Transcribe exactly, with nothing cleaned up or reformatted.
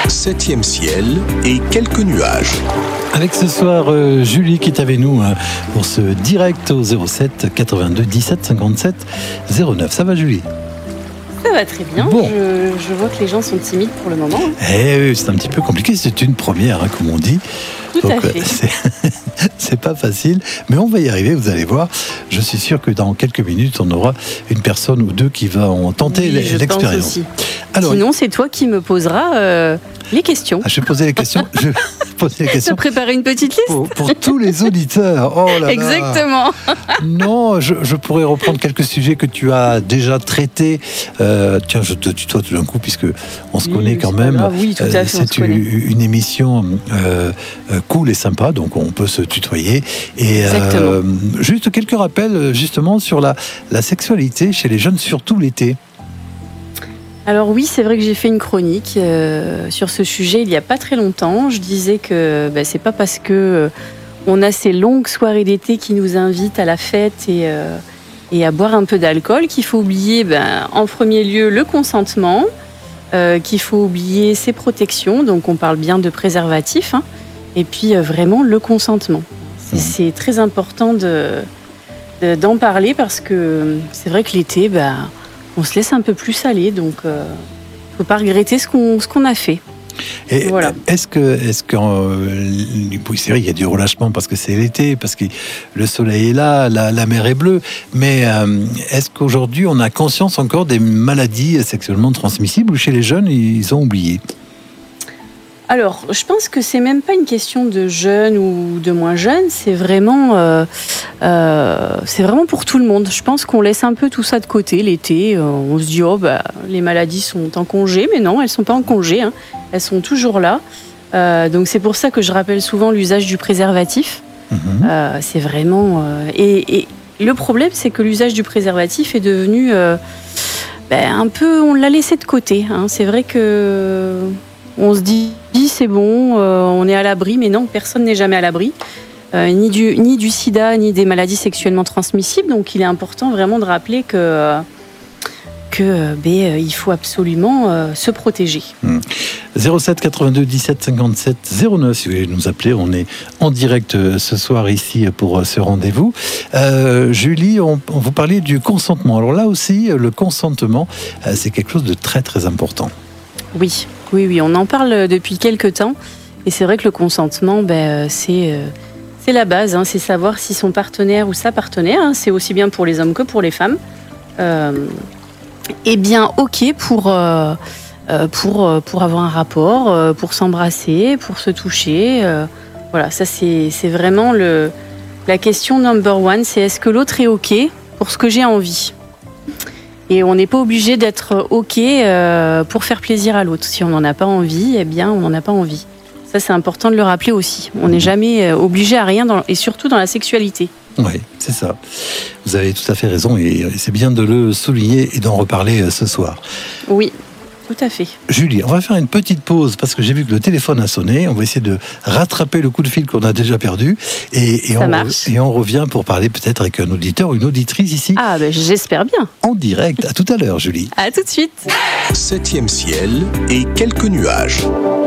Septième ciel et quelques nuages. Avec ce soir euh, Julie qui est avec nous hein, pour ce direct au zéro sept quatre-vingt-deux dix-sept cinquante-sept zéro neuf. Ça va Julie ? Ça va très bien, bon. je, je vois que les gens sont timides pour le moment. Eh oui, c'est un petit peu compliqué, c'est une première hein, comme on dit. Tout Donc, à fait. C'est, c'est pas facile, mais on va y arriver, vous allez voir. Je suis sûr que dans quelques minutes, on aura une personne ou deux qui va en tenter oui, je l'expérience. Pense aussi. Alors, sinon, c'est toi qui me poseras euh, les questions. Ah, je vais poser les questions. Je vais poser les questions. Tu as préparé une petite liste pour, pour tous les auditeurs. Oh là là. Exactement. Non, je, je pourrais reprendre quelques sujets que tu as déjà traités. Euh, tiens, je te tutoie tout d'un coup puisque on se oui, connaît quand même. Grave. Oui, tout à fait. C'est une, une émission euh, cool et sympa, donc on peut se tutoyer. Et euh, juste quelques rappels justement sur la, la sexualité chez les jeunes, surtout l'été. Alors oui, c'est vrai que j'ai fait une chronique euh, sur ce sujet il n'y a pas très longtemps. Je disais que bah, c'est pas parce que euh, on a ces longues soirées d'été qui nous invitent à la fête et, euh, et à boire un peu d'alcool qu'il faut oublier ben, en premier lieu le consentement, euh, qu'il faut oublier ses protections, donc on parle bien de préservatifs, hein, et puis euh, vraiment le consentement. C'est, c'est très important de, de, d'en parler parce que c'est vrai que l'été, ben, on se laisse un peu plus aller, donc il euh, ne faut pas regretter ce qu'on, ce qu'on a fait. Et voilà. Est-ce que, est-ce que euh, oui, c'est vrai, il y a du relâchement parce que c'est l'été, parce que le soleil est là, la, la mer est bleue, mais euh, est-ce qu'aujourd'hui on a conscience encore des maladies sexuellement transmissibles ou chez les jeunes ils ont oublié ? Alors, je pense que c'est même pas une question de jeunes ou de moins jeunes, c'est vraiment, euh, euh, c'est vraiment pour tout le monde. Je pense qu'on laisse un peu tout ça de côté l'été. On se dit, oh, bah, les maladies sont en congé, mais non, elles sont pas en congé, hein. Elles sont toujours là. Euh, donc c'est pour ça que je rappelle souvent l'usage du préservatif. Mmh. Euh, c'est vraiment... Euh, et, et le problème, c'est que l'usage du préservatif est devenu euh, ben, un peu... On l'a laissé de côté, hein. C'est vrai que... On se dit, c'est bon, euh, on est à l'abri, mais non, personne n'est jamais à l'abri, euh, ni, du, ni du sida, ni des maladies sexuellement transmissibles. Donc il est important vraiment de rappeler que, que ben, il faut absolument euh, se protéger. Mmh. zéro sept quatre-vingt-deux dix-sept cinquante-sept zéro neuf, si vous voulez nous appeler, on est en direct ce soir ici pour ce rendez-vous. Euh, Julie, on, on vous parlait du consentement. Alors là aussi, le consentement, euh, c'est quelque chose de très très important. Oui. Oui, oui, on en parle depuis quelques temps. Et c'est vrai que le consentement, ben, c'est, euh, c'est la base. Hein, c'est savoir si son partenaire ou sa partenaire, hein, c'est aussi bien pour les hommes que pour les femmes, euh, est bien OK pour, euh, pour, pour avoir un rapport, euh, pour s'embrasser, pour se toucher. Euh, voilà, ça, c'est, c'est vraiment le, la question number one. C'est est-ce que l'autre est OK pour ce que j'ai envie ? Et on n'est pas obligé d'être OK euh, pour faire plaisir à l'autre. Si on n'en a pas envie, eh bien, on n'en a pas envie. Ça, c'est important de le rappeler aussi. On n'est jamais obligé à rien, dans, et surtout dans la sexualité. Oui, c'est ça. Vous avez tout à fait raison et c'est bien de le souligner et d'en reparler ce soir. Oui. Tout à fait. Julie, on va faire une petite pause parce que j'ai vu que le téléphone a sonné. On va essayer de rattraper le coup de fil qu'on a déjà perdu. Et, et, Ça on, marche. et on revient pour parler peut-être avec un auditeur ou une auditrice ici. Ah, ben j'espère bien. En direct. À tout à l'heure, Julie. À tout de suite. Septième ciel et quelques nuages.